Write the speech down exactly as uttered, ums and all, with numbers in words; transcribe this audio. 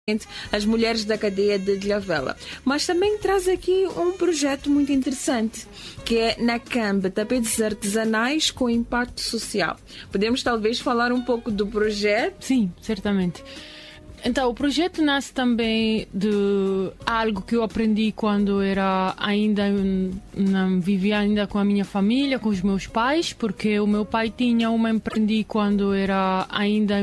as mulheres da cadeia de Ilhavela. Mas também traz aqui um projeto muito interessante, que é Nakamba, tapetes artesanais com impacto social. Podemos talvez falar um pouco do projeto? Sim, certamente. Então, o projeto nasce também de algo que eu aprendi quando era ainda não vivia ainda com a minha família, com os meus pais, porque o meu pai tinha uma empreendi quando era ainda